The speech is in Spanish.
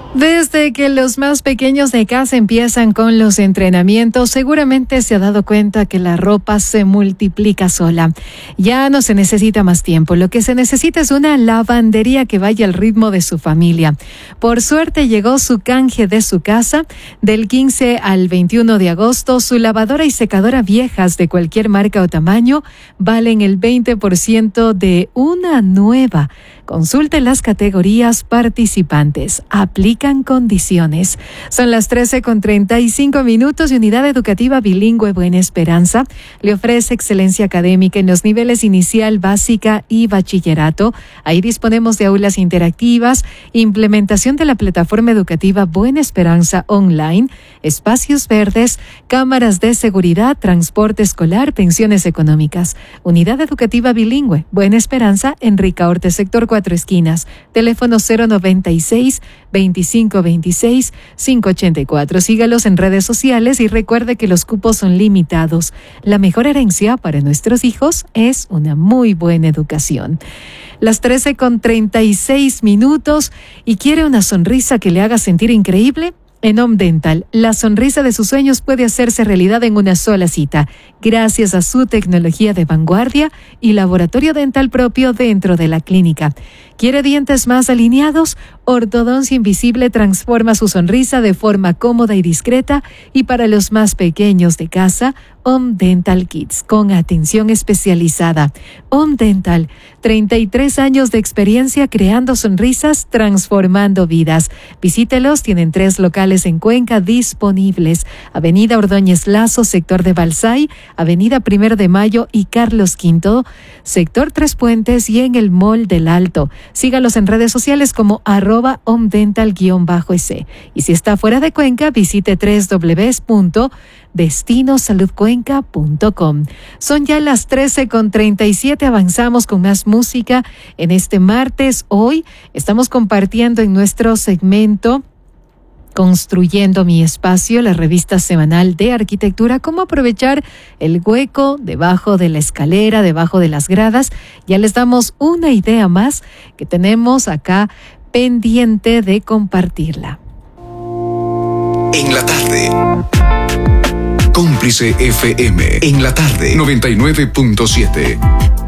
Desde que los más pequeños de casa empiezan con los entrenamientos, seguramente se ha dado cuenta que la ropa se multiplica sola. Ya no se necesita más tiempo, lo que se necesita es una lavandería que vaya al ritmo de su familia. Por suerte llegó su canje de su casa. Del 15 al 21 de agosto, su lavadora y secadora viejas de cualquier marca o tamaño valen el 20% de una nueva. Consulte las categorías participantes. Aplican condiciones. Son las 13:35 y Unidad Educativa Bilingüe Buena Esperanza le ofrece excelencia académica en los niveles inicial, básica y bachillerato. Ahí disponemos de aulas interactivas, implementación de la plataforma educativa Buena Esperanza Online, espacios verdes, cámaras de seguridad, transporte escolar, pensiones económicas. Unidad Educativa Bilingüe Buena Esperanza, Enrica Orte, sector 4 esquinas. Teléfono 096-2526-584. Sígalos en redes sociales y recuerde que los cupos son limitados. La mejor herencia para nuestros hijos es una muy buena educación. Las 13:36 y quiere una sonrisa que le haga sentir increíble. En Home Dental, la sonrisa de sus sueños puede hacerse realidad en una sola cita, gracias a su tecnología de vanguardia y laboratorio dental propio dentro de la clínica. ¿Quiere dientes más alineados? Ortodoncia Invisible transforma su sonrisa de forma cómoda y discreta, y para los más pequeños de casa, Home Dental Kids, con atención especializada. Home Dental, 33 años de experiencia creando sonrisas, transformando vidas. Visítelos, tienen 3 locales en Cuenca disponibles. Avenida Ordóñez Lazo, sector de Balsay, Avenida 1 de Mayo y Carlos V, sector Tres Puentes, y en el Mall del Alto. Sígalos en redes sociales como @homedental_es. Y si está fuera de Cuenca, visite www.destinosaludcuenca.com. Son ya las 13:37, avanzamos con más música en este martes. Hoy estamos compartiendo en nuestro segmento Construyendo mi Espacio, la revista semanal de arquitectura, cómo aprovechar el hueco debajo de la escalera, debajo de las gradas. Ya les damos una idea más que tenemos acá pendiente de compartirla. En la tarde, Cómplice FM. En la tarde, 99.7.